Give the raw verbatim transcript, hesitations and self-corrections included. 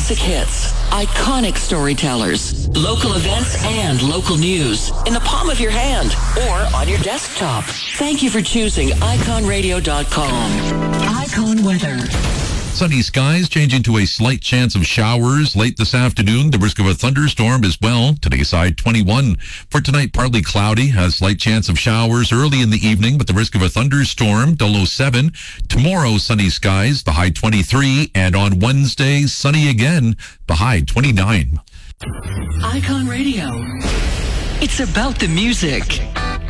classic hits, iconic storytellers, local events, and local news in the palm of your hand or on your desktop. Thank you for choosing icon radio dot com. Icon Weather. Sunny skies changing to a slight chance of showers late this afternoon. The risk of a thunderstorm as well. Today's high twenty-one. For tonight, partly cloudy. A slight chance of showers early in the evening, but the risk of a thunderstorm, low seven. Tomorrow, sunny skies, the high twenty-three. And on Wednesday, sunny again, the high twenty-nine. Icon Radio. It's about the music.